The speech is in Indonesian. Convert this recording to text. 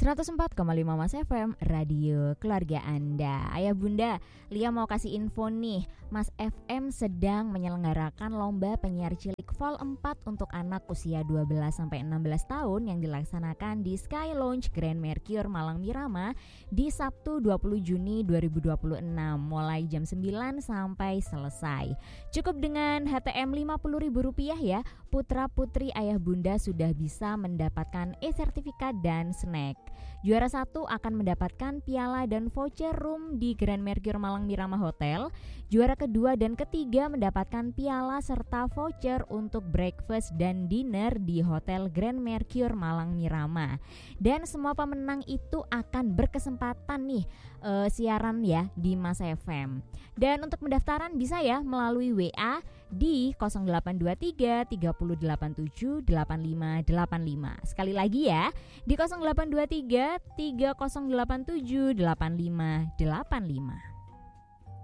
104,5 Mas FM, radio keluarga Anda. Ayah bunda, Lia mau kasih info nih. Mas FM sedang menyelenggarakan lomba penyiar cilik Vol 4 untuk anak usia 12-16 tahun yang dilaksanakan di Sky Lounge Grand Mercure Malang Mirama di Sabtu 20 Juni 2026 mulai jam 9 sampai selesai. Cukup dengan HTM Rp50.000 ya, putra putri ayah bunda sudah bisa mendapatkan e-sertifikat dan snack. Juara 1 akan mendapatkan piala dan voucher room di Grand Mercure Malang Mirama Hotel. Juara kedua dan ketiga mendapatkan piala serta voucher untuk breakfast dan dinner di Hotel Grand Mercure Malang Mirama. Dan semua pemenang itu akan berkesempatan nih siaran ya di Mas FM. Dan untuk pendaftaran bisa ya melalui WA di 0823 3087 8585. Sekali lagi ya, di 0823 3087 8585.